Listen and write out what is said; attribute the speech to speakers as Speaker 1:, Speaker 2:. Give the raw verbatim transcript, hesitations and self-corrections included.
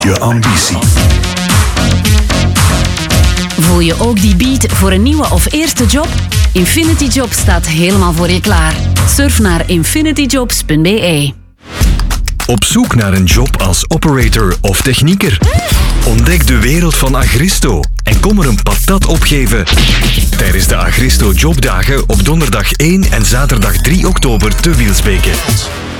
Speaker 1: je ambitie.
Speaker 2: Voel je ook die beat voor een nieuwe of eerste job? Infinity Jobs staat helemaal voor je klaar. Surf naar infinity jobs punt b e.
Speaker 3: Op zoek naar een job als operator of technieker? Ontdek de wereld van Agristo en kom er een patat opgeven tijdens de Agristo Jobdagen op donderdag één en zaterdag drie oktober te Wielsbeke.